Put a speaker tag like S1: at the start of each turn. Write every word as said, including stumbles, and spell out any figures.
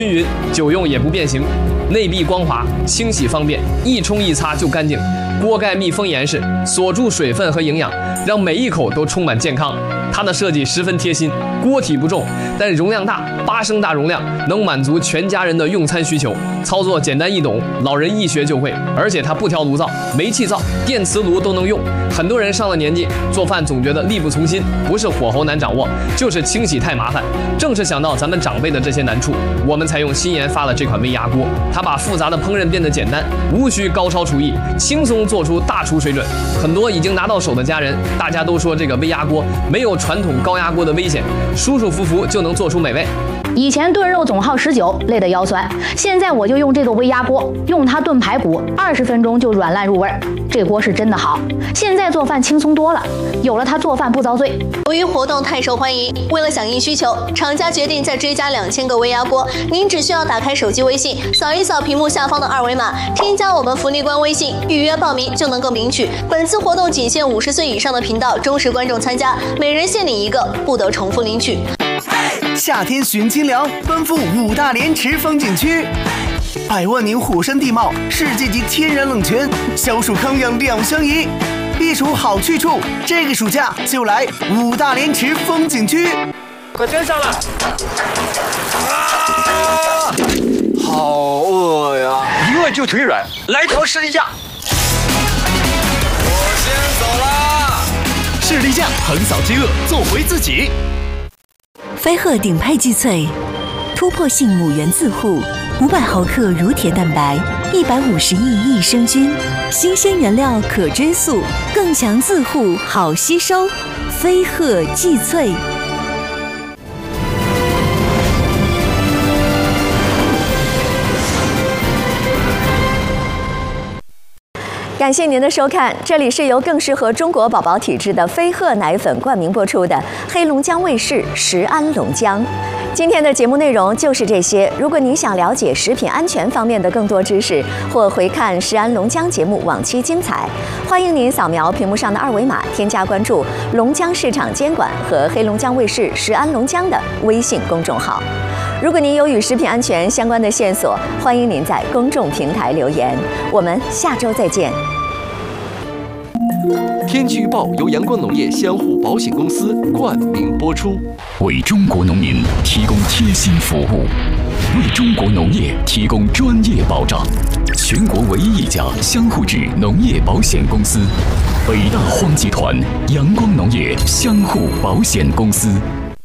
S1: 匀，久用也不变形，内壁光滑，清洗方便，一冲一擦就干净。锅盖密封严实，锁住水分和营养，让每一口都充满健康。它的设计十分贴心，锅体不重，但容量大，八升大容量，能满足全家人的用餐需求。操作简单易懂，老人一学就会。而且它不挑炉灶，煤气灶、电磁炉都能用。很多人上了年纪，做饭总觉得力不从心，不是火候难掌握，就是清洗太麻烦。正是想到咱们长辈的这些难处，我们才用新研发了这款微压锅。它把复杂的烹饪变得简单，无需高超厨艺，轻松做出大厨水准。很多已经拿到手的家人，大家都说这个微压锅没有传统高压锅的危险，舒舒服服就能做出美味。
S2: 以前炖肉总耗十九，累得腰酸。现在我就用这个微压锅，用它炖排骨，二十分钟就软烂入味儿。这锅是真的好，现在做饭轻松多了。有了它，做饭不遭罪。
S3: 由于活动太受欢迎，为了响应需求，厂家决定再追加两千个微压锅。您只需要打开手机微信，扫一扫屏幕下方的二维码，添加我们福利官微信，预约报名就能够领取。本次活动仅限五十岁以上的频道忠实观众参加，每人限领一个，不得重复领取。
S4: 夏天寻清凉，奔赴五大连池风景区。百万年火山地貌，世界级天然冷泉，消暑康养两相宜，避暑好去处。这个暑假就来五大连池风景区。
S5: 快跟上了！啊，好饿呀！一饿就腿软，来条士力架。我先走啦！
S4: 士力架横扫饥饿，做回自己。
S6: 飞鹤顶配季萃，突破性母原自护，五百毫克乳铁蛋白，一百五十亿益生菌，新鲜原料可追溯，更强自护，好吸收。飞鹤季萃。感谢您的收看，这里是由更适合中国宝宝体质的飞鹤奶粉冠名播出的黑龙江卫视食安龙江。今天的节目内容就是这些。如果您想了解食品安全方面的更多知识，或回看食安龙江节目往期精彩，欢迎您扫描屏幕上的二维码，添加关注龙江市场监管和黑龙江卫视食安龙江的微信公众号。如果您有与食品安全相关的线索，欢迎您在公众平台留言。我们下周再见。
S7: 天气预报由阳光农业相互保险公司冠名播出，
S8: 为中国农民提供贴心服务，为中国农业提供专业保障。全国唯一一家相互制农业保险公司，北大荒集团阳光农业相互保险公司。